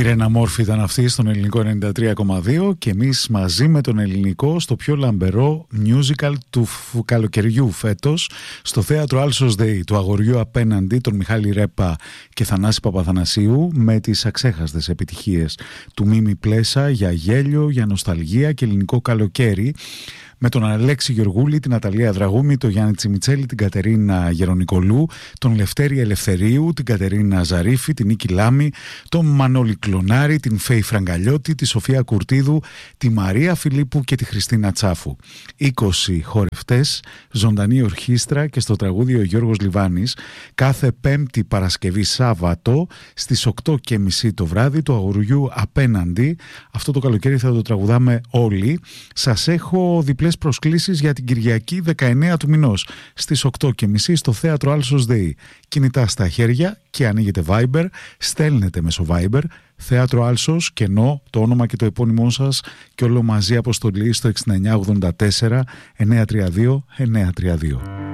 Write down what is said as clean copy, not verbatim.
Μιρένα Μόρφη ήταν αυτή στον ελληνικό 93,2 και εμείς μαζί με τον ελληνικό στο πιο λαμπερό musical του καλοκαιριού φέτος, στο θέατρο Άλσος ΔΕΗ, του αγοριού απέναντι, τον Μιχάλη Ρέπα και Θανάση Παπαθανασίου, με τις αξέχαστες επιτυχίες του Μίμη Πλέσα για γέλιο, για νοσταλγία και ελληνικό καλοκαίρι, με τον Αλέξη Γεωργούλη, την Αταλία Δραγούμη, τον Γιάννη Τσιμιτσέλη, την Κατερίνα Γερονικολού, τον Λευτέρη Ελευθερίου, την Κατερίνα Ζαρίφη, την Νίκη Λάμη, τον Μανώλη Κλονάρη, την Φέη Φραγκαλιώτη, τη Σοφία Κουρτίδου, τη Μαρία Φιλίππου και τη Χριστίνα Τσάφου. 20 χορευτές, ζωντανή ορχήστρα και στο τραγούδι ο Γιώργος Λιβάνης, κάθε Πέμπτη, Παρασκευή, Σάββατο στις 8:30 το βράδυ του αγοριού απέναντι. Αυτό το καλοκαίρι θα το τραγουδάμε όλοι. Σας έχω διπλές προσκλήσεις για την Κυριακή 19 του μηνός στις 8:30 στο θέατρο Άλσος ΔΕΗ. Κινητά στα χέρια και ανοίγετε Viber, στέλνετε μέσω Viber θέατρο Άλσος, κενό, το όνομα και το επώνυμό σας και όλο μαζί αποστολή στο 6984 932 932.